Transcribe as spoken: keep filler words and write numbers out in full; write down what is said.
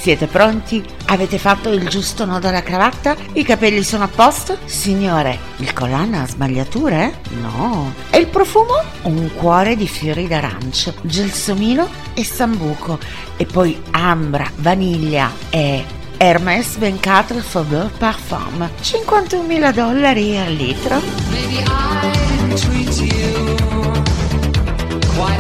Siete pronti? Avete fatto il giusto nodo alla cravatta? I capelli sono a posto? Signore, il collana ha smagliature? No. E il profumo? Un cuore di fiori d'arancio, gelsomino e sambuco. E poi ambra, vaniglia e Hermès ventiquattro Faubourg Parfum. cinquantunomila dollari al litro. Maybe I didn't treat you